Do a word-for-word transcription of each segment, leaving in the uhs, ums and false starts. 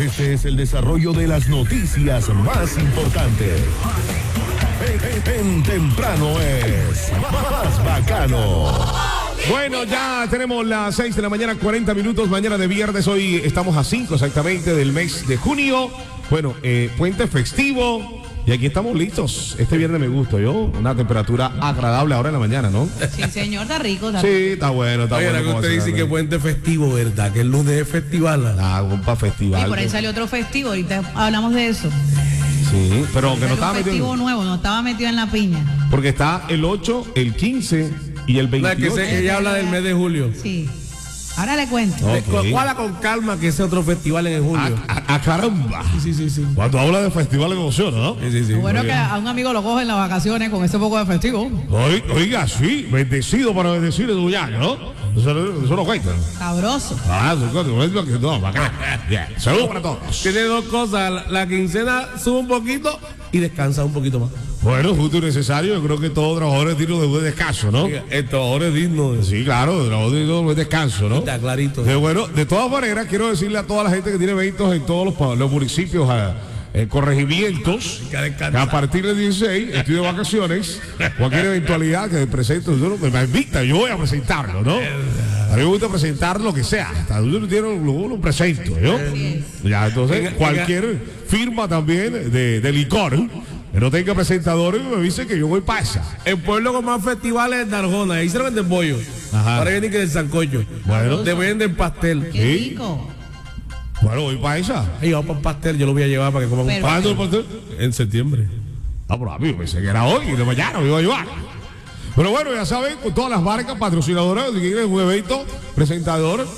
Este es el desarrollo de las noticias más importantes. En, en, en temprano es más bacano. Bueno, ya tenemos las seis de la mañana, cuarenta minutos, mañana de viernes. Hoy estamos a cinco exactamente del mes de junio. Bueno, eh, puente festivo. Y aquí estamos listos. Este viernes me gusta, yo. Una temperatura agradable ahora en la mañana, ¿no? Sí, señor, está rico. Está sí, rico. está bueno, está Oye, bueno. que usted dice que puente festivo, ¿verdad? Que el lunes es festival. Ah, un pa' festival. Y por ahí salió otro festivo, ahorita hablamos de eso. Sí, pero que no Salió estaba un metido. festivo en... nuevo, no estaba metido en la piña. Porque está el ocho, el quince y el No, es veintiocho. que se- ella habla del mes de julio. Sí. Ahora le cuento. Ok. Cuala con calma que ese otro festival en julio. A, a- a caramba. Sí, sí, sí. Cuando habla de festival me emociona, ¿no? Sí, sí, sí. Bueno, Muy que bien. a un amigo lo coge en las vacaciones con ese poco de festivo. Oiga, oiga, sí, bendecido para bendecir tu yaño, ¿no? Eso, eso no cuenta. Sabroso. Ah, eso cuenta. No, bacán. Bien. Saludos para todos. Tiene dos cosas. La, la quincena sube un poquito y descansa un poquito más. Bueno, justo y necesario. Yo creo que todo trabajador es digno de un descanso, ¿no? El trabajador es digno de... Sí, claro, el trabajador es digno de un descanso, ¿no? Está clarito. De, bueno, de todas maneras, quiero decirle a toda la gente que tiene eventos en todos los, pa- los municipios, a, eh, corregimientos, Que descansa. que a partir del dieciséis estoy de vacaciones, cualquier eventualidad que presente, yo no- me invita, yo voy a presentarlo, ¿no? A mí me gusta presentar lo que sea, hasta yo no tiene lo, lo presento, ¿no? Ya, entonces, En- en- cualquier firma también de, de licor, que no tenga presentadores, me dice que yo voy para esa. El pueblo con más festivales es Darjona. Ahí se lo venden pollo. Ajá. Ahora vienen que del sancocho. Bueno. Te venden pastel. Qué Sí. rico. Bueno, voy para esa. Ahí vamos para pastel. Yo lo voy a llevar para que coman un Pero- ¿Cuándo el pastel. pastel? En septiembre. Ah, pero amigo, pensé que era hoy y de mañana me iba a llevar. Pero bueno, ya saben, con todas las marcas patrocinadoras, si quieren un evento, presentador.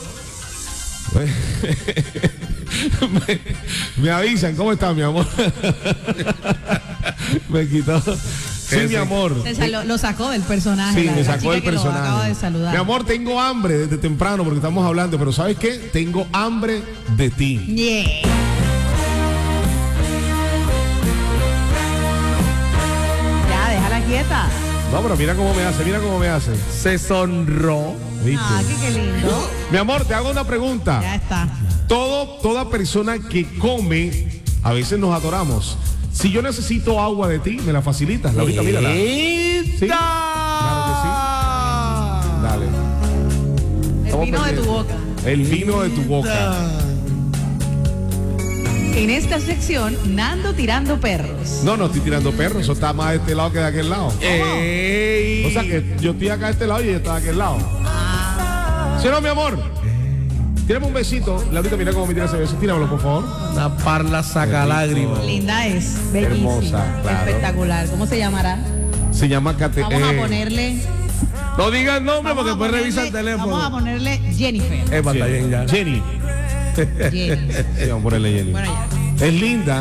me, me avisan, ¿cómo está mi amor? me quitó. Sí, mi amor. Se sal- lo sacó del personaje. Sí, la- me la sacó chica el que lo acaba personaje. de saludar. Mi amor, tengo hambre desde temprano porque estamos hablando, pero ¿sabes qué? Tengo hambre de ti. Yeah. Ya, déjala quieta. No, pero mira cómo me hace, mira cómo me hace. Se sonró. ¿Viste? Ah, qué, qué lindo. Mi amor, te hago una pregunta. Ya está. Todo, toda persona que come, a veces nos adoramos. Si yo necesito agua de ti, me la facilitas. Laurita, mírala. Sí, claro que sí. Dale. El Estamos vino de tu pendientes. boca. El vino de tu boca. En esta sección, Nando tirando perros. No, no estoy tirando perros. Eso está más de este lado que de aquel lado. Ey. O sea que yo estoy acá de este lado y ella está de aquel lado. ¿Sí o no, mi amor? Tírame un besito. Laurita, mira cómo me tira ese beso. Tíramelo, por favor. Una parla saca lágrimas. Linda es, bellísima, Hermosa, claro. espectacular. ¿Cómo se llamará? Se llama Cate. Vamos a eh, ponerle. No diga el nombre Vamos porque a después revisa el ponerle- Vamos a teléfono. ponerle Jennifer. Eh, está bien ya. Jenny. Jenny. Sí, vamos a ponerle Jenny. Bueno, ya. Es linda.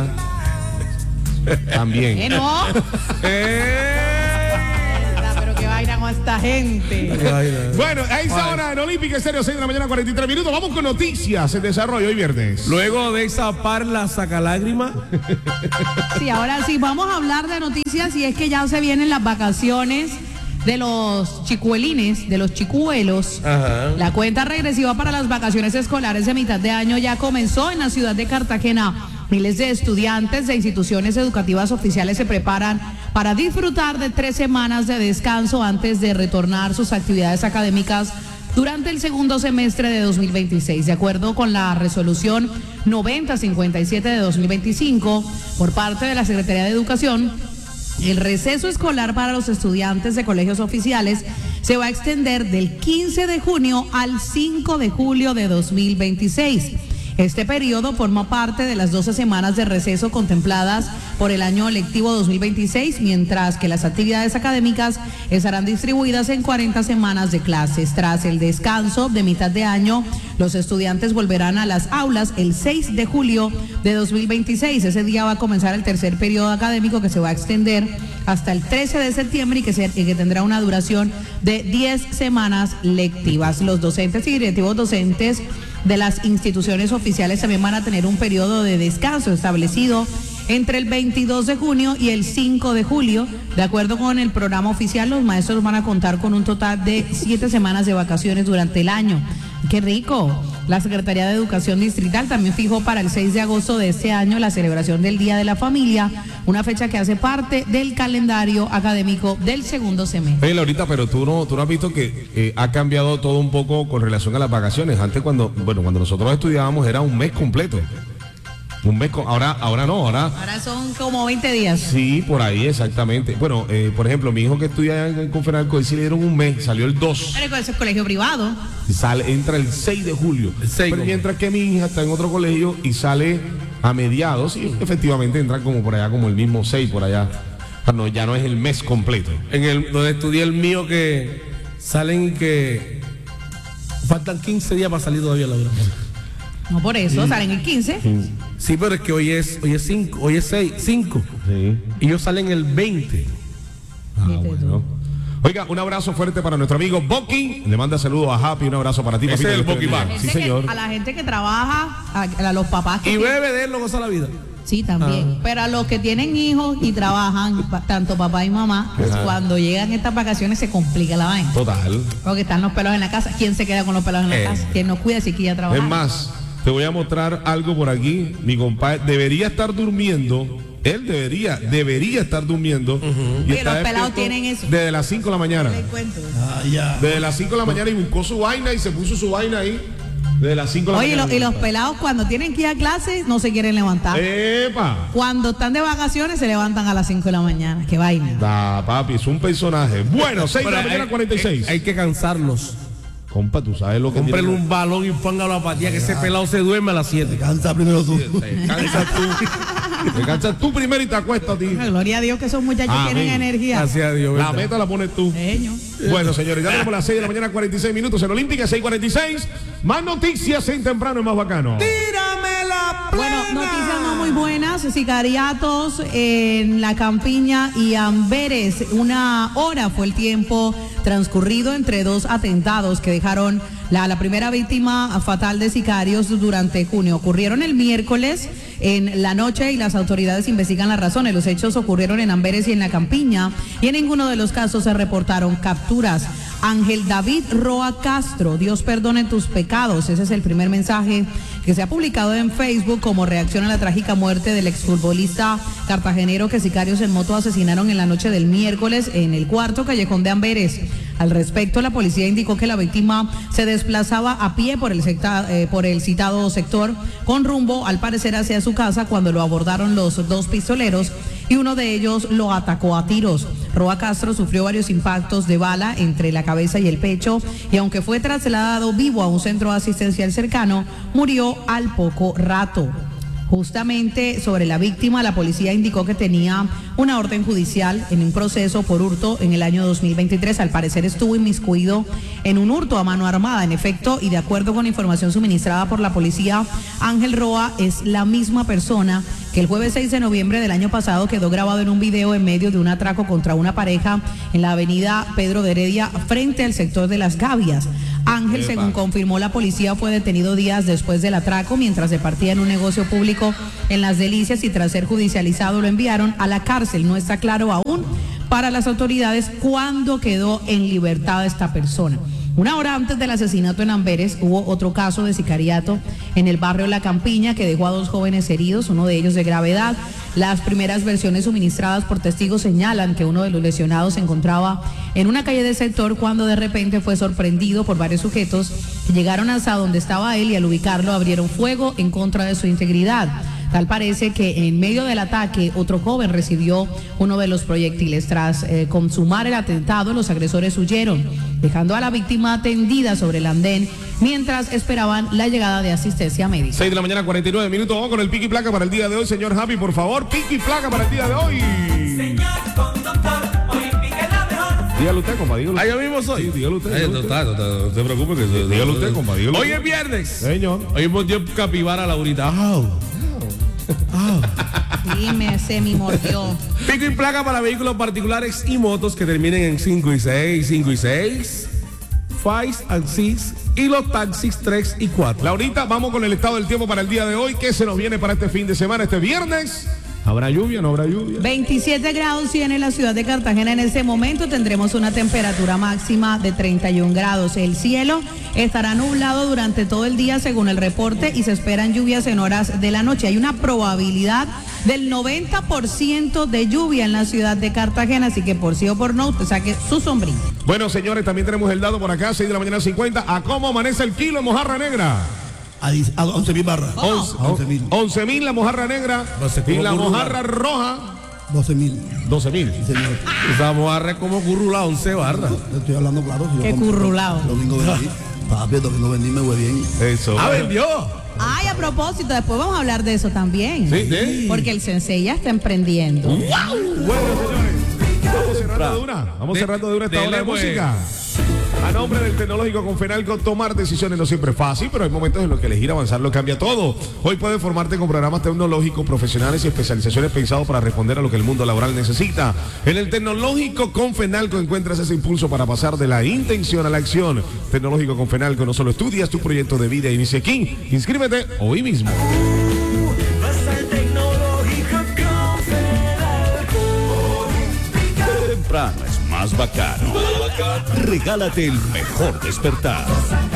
También. Eh, no. Eh. Pero qué vaina con esta gente. Ay, no. Bueno, a esta hora en Olímpica Estéreo, seis de la mañana, cuarenta y tres minutos. Vamos con noticias en desarrollo hoy viernes. Luego de esa parla saca lágrimas. Sí, ahora sí, vamos a hablar de noticias y es que ya se vienen las vacaciones de los chicuelines, de los chicuelos. Ajá. La cuenta regresiva para las vacaciones escolares de mitad de año ya comenzó en la ciudad de Cartagena. Miles de estudiantes de instituciones educativas oficiales se preparan para disfrutar de tres semanas de descanso antes de retornar sus actividades académicas durante el segundo semestre de dos mil veintiséis. De acuerdo con la resolución noventa cincuenta y siete de dos mil veinticinco por parte de la Secretaría de Educación, el receso escolar para los estudiantes de colegios oficiales se va a extender del quince de junio al cinco de julio de dos mil veintiséis. Este periodo forma parte de las doce semanas de receso contempladas por el año lectivo dos mil veintiséis, mientras que las actividades académicas estarán distribuidas en cuarenta semanas de clases. Tras el descanso de mitad de año, los estudiantes volverán a las aulas el seis de julio de dos mil veintiséis. Ese día va a comenzar el tercer periodo académico que se va a extender hasta el trece de septiembre y que, se, y que tendrá una duración de diez semanas lectivas. Los docentes y directivos docentes de las instituciones oficiales también van a tener un periodo de descanso establecido entre el veintidós de junio y el cinco de julio. De acuerdo con el programa oficial, los maestros van a contar con un total de siete semanas de vacaciones durante el año. Qué rico. La Secretaría de Educación Distrital también fijó para el seis de agosto de este año la celebración del Día de la Familia, una fecha que hace parte del calendario académico del segundo semestre. Oye, Laurita, pero tú no, tú no has visto que eh, ha cambiado todo un poco con relación a las vacaciones. Antes cuando, bueno, cuando nosotros estudiábamos era un mes completo. Un mes, con, ahora, ahora no, ahora... Ahora son como veinte días. Sí, por ahí, exactamente. Bueno, eh, por ejemplo, mi hijo que estudia en Confenalco, sí le dieron un mes, salió el dos. Pero ese es colegio privado. Sale, entra el seis de julio. El seis, pero mientras que mi hija está en otro colegio y sale a mediados, y efectivamente entra como por allá, como el mismo seis por allá. Pero no, ya no es el mes completo. En el donde estudié el mío que salen y que faltan quince días para salir todavía, Laura. No por eso, Sí. salen el quince. Sí. Sí, pero es que hoy es hoy es cinco, hoy es seis, cinco. Sí. Y ellos salen el veinte. Ah, Fíjate bueno. Oiga, un abrazo fuerte para nuestro amigo Boqui. Le manda saludos a Happy, un abrazo para ti. Ese papito, es el Dios te Boqui bendiga. Bar. Sí, Gente que- señor. a la gente que trabaja, a, a los papás que Y tienen- bebe de él, lo goza la vida. Sí, también. Ah. Pero a los que tienen hijos y trabajan, pa- tanto papá y mamá, pues Ajá. cuando llegan estas vacaciones se complica la vaina. Total. Porque están los pelos en la casa. ¿Quién se queda con los pelos en la Eh. casa? ¿Quién nos cuida si quiere trabajar? Es más, te voy a mostrar algo por aquí. Mi compadre debería estar durmiendo. Él debería, debería estar durmiendo. Y Oye, está los pelados despierto tienen eso. Desde las cinco de la mañana. Te cuento. Desde las cinco de la mañana y buscó su vaina y se puso su vaina ahí. Desde las cinco de la Oye, y mañana. los, y los pelados cuando tienen que ir a clase no se quieren levantar. ¡Epa! Cuando están de vacaciones se levantan a las cinco de la mañana. Qué vaina. Da, papi, es un personaje. Bueno, seis de la Pero mañana, hay- cuarenta y seis. Hay, hay que cansarlos. Compa, tú sabes lo que Cómprele tiene- un balón y póngalo a patear, que ese pelado se duerme a las siete. Cansa primero tú. Descansa tú. Descansa tú primero y te acuestas a ti. Gloria a Dios que esos muchachos Amén. tienen energía. Gracias a Dios. La ¿verdad? meta la pones tú. Señor. Bueno, señores, ya tenemos las seis de la mañana, cuarenta y seis minutos en Olímpica, seis cuarenta y seis. Más noticias en temprano y más bacano. Tírame la Bueno, noticias no muy buenas. Sicariatos en La Campiña y Amberes. Una hora fue el tiempo transcurrido entre dos atentados que dejaron la, la primera víctima fatal de sicarios durante junio. Ocurrieron el miércoles en la noche y las autoridades investigan las razones. Los hechos ocurrieron en Amberes y en La Campiña y en ninguno de los casos se reportaron capturas. Ángel David Roa Castro, Dios perdone tus pecados. Ese es el primer mensaje que se ha publicado en Facebook como reacción a la trágica muerte del exfutbolista cartagenero que sicarios en moto asesinaron en la noche del miércoles en el cuarto callejón de Amberes. Al respecto, la policía indicó que la víctima se desplazaba a pie por el, secta, eh, por el citado sector con rumbo, al parecer, hacia su casa cuando lo abordaron los dos pistoleros y uno de ellos lo atacó a tiros. Roa Castro sufrió varios impactos de bala entre la cabeza y el pecho y aunque fue trasladado vivo a un centro asistencial cercano, murió al poco rato. Justamente sobre la víctima, la policía indicó que tenía una orden judicial en un proceso por hurto en el año dos mil veintitrés. Al parecer estuvo inmiscuido en un hurto a mano armada. En efecto, y de acuerdo con información suministrada por la policía, Ángel Roa es la misma persona que el jueves seis de noviembre del año pasado quedó grabado en un video en medio de un atraco contra una pareja en la avenida Pedro de Heredia frente al sector de Las Gavias. Ángel, Epa. según confirmó la policía, fue detenido días después del atraco mientras se partía en un negocio público en Las Delicias y tras ser judicializado lo enviaron a la cárcel. No está claro aún para las autoridades cuándo quedó en libertad esta persona. Una hora antes del asesinato en Amberes hubo otro caso de sicariato en el barrio La Campiña que dejó a dos jóvenes heridos, uno de ellos de gravedad. Las primeras versiones suministradas por testigos señalan que uno de los lesionados se encontraba en una calle del sector cuando de repente fue sorprendido por varios sujetos que llegaron hasta donde estaba él y al ubicarlo abrieron fuego en contra de su integridad. Tal parece que en medio del ataque otro joven recibió uno de los proyectiles. Tras eh, consumar el atentado, los agresores huyeron, dejando a la víctima tendida sobre el andén mientras esperaban la llegada de asistencia médica. seis de la mañana, cuarenta y nueve minutos. Vamos con el pico y placa para el día de hoy, señor Happy, por favor. Pico y placa para el día de hoy. Señor conductor, hoy pique la mejor. Dígalo usted, compa, dígalo Ah, usted. yo mismo soy. Sí, dígalo usted, Ay, dígalo no, está, no, está, no te preocupes. Que, Dígalo usted, compa, dígalo Hoy usted. es viernes. Señor. Hoy mordió capibara Laurita. Au. Sí, me se me mordió. Pico y placa para vehículos particulares y motos que terminen en cinco y seis, cinco y seis, five and six y los taxis tres y cuatro. Laurita, vamos con el estado del tiempo para el día de hoy. ¿Qué se nos viene para este fin de semana, este viernes? ¿Habrá lluvia? ¿No habrá lluvia? veintisiete grados tiene la ciudad de Cartagena en este momento. Tendremos una temperatura máxima de treinta y un grados. El cielo estará nublado durante todo el día según el reporte y se esperan lluvias en horas de la noche. Hay una probabilidad del noventa por ciento de lluvia en la ciudad de Cartagena, así que por sí o por no, usted saque su sombrilla. Bueno, señores, también tenemos el dado por acá, seis de la mañana cincuenta. ¿A cómo amanece el kilo en mojarra negra? A, diez- a once mil barras. once mil. once mil la mojarra negra No sé y cómo la currular. mojarra roja, doce mil. doce mil. Señor, Esa mojarra como currula, once barras. te estoy hablando claro. Si yo Qué compro- currulao. Domingo vendí. Papi, domingo vendí, me voy bien. Eso. Ah, vendió. Ay, a propósito, después vamos a hablar de eso también. Sí, sí. Porque el sensei ya está emprendiendo. Bueno, señores, vamos cerrando de una. Vamos De- cerrando de una esta hora de dele, pues. música. A nombre del Tecnológico Confenalco, tomar decisiones no siempre es fácil, pero hay momentos en los que elegir avanzar lo cambia todo. Hoy puedes formarte con programas tecnológicos, profesionales y especializaciones pensados para responder a lo que el mundo laboral necesita. En el Tecnológico Confenalco encuentras ese impulso para pasar de la intención a la acción. Tecnológico Confenalco no solo estudias tu proyecto de vida, inicia aquí. Inscríbete hoy mismo. Vas al tecnológico con Federalco. Temprano es más bacano. Regálate el mejor despertar.